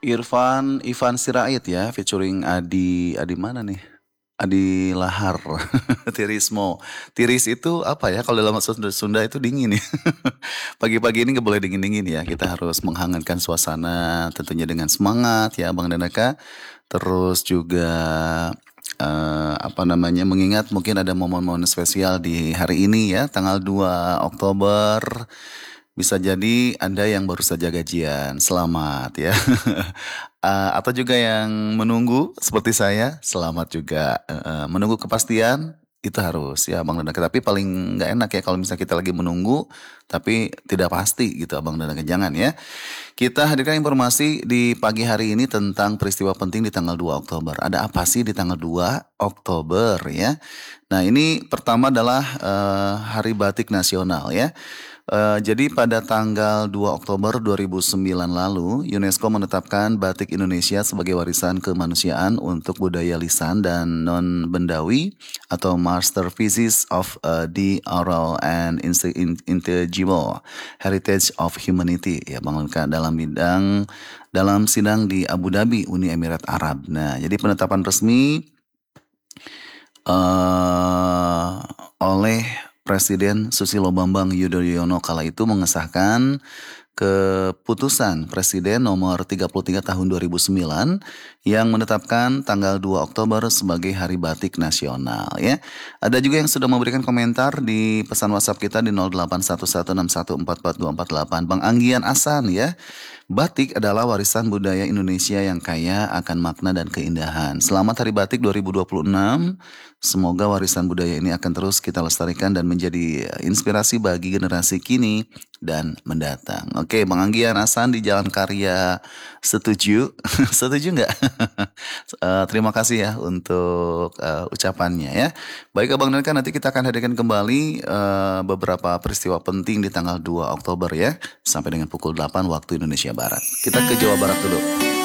Ivan Sirait ya, featuring Adi mana nih? Adi Lahar, Tirismo. Tiris itu apa ya? Kalau dalam bahasa Sunda itu dingin ya. Pagi-pagi ini nggak boleh dingin-dingin ya. Kita harus menghangatkan suasana, tentunya dengan semangat ya, Bang Danaka. Terus juga apa namanya? Mengingat mungkin ada momen-momen spesial di hari ini ya, tanggal 2 Oktober. Bisa jadi Anda yang baru saja gajian, selamat ya. Atau juga yang menunggu seperti saya, selamat juga. Menunggu kepastian itu harus ya Abang dan Aka. Tapi paling nggak enak ya kalau misalnya kita lagi menunggu tapi tidak pasti gitu Abang dan Aka. Jangan ya. Kita hadirkan informasi di pagi hari ini tentang peristiwa penting di tanggal 2 Oktober. Ada apa sih di tanggal 2 Oktober ya? Nah, ini pertama adalah Hari Batik Nasional ya. Jadi pada tanggal 2 Oktober 2009 lalu, UNESCO menetapkan Batik Indonesia sebagai warisan kemanusiaan untuk budaya lisan dan non-bendawi atau Masterpieces of the Oral and Intangible Heritage of Humanity ya Bang Lengka dalam sidang di Abu Dhabi, Uni Emirat Arab. Nah, jadi penetapan resmi eh oleh Presiden Susilo Bambang Yudhoyono kala itu mengesahkan keputusan Presiden nomor 33 tahun 2009 yang menetapkan tanggal 2 Oktober sebagai Hari Batik Nasional ya. Ada juga yang sudah memberikan komentar di pesan WhatsApp kita di 081161444248. Bang Anggian Asan ya. Batik adalah warisan budaya Indonesia yang kaya akan makna dan keindahan. Selamat Hari Batik 2026. Semoga warisan budaya ini akan terus kita lestarikan dan menjadi inspirasi bagi generasi kini dan mendatang. Oke, Bang Anggian Hasan di Jalan Karya setuju? Setuju nggak? Terima kasih ya untuk ucapannya ya. Baik Abang Neka, nanti kita akan hadirkan kembali beberapa peristiwa penting di tanggal 2 Oktober ya. Sampai dengan pukul 8 waktu Indonesia Barat. Kita ke Jawa Barat dulu.